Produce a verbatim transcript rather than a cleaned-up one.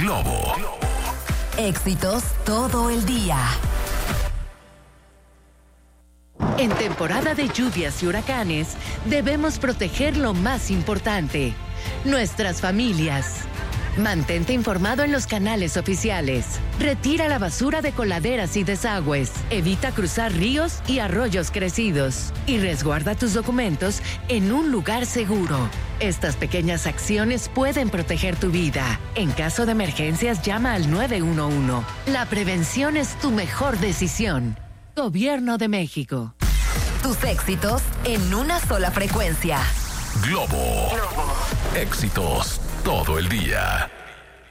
Globo. Éxitos todo el día. En temporada de lluvias y huracanes, debemos proteger lo más importante, nuestras familias. Mantente informado en los canales oficiales. Retira la basura de coladeras y desagües. Evita cruzar ríos y arroyos crecidos. Y resguarda tus documentos en un lugar seguro. Estas pequeñas acciones pueden proteger tu vida. En caso de emergencias, llama al nueve uno uno. La prevención es tu mejor decisión. Gobierno de México. Tus éxitos en una sola frecuencia. Globo. Éxitos todo el día.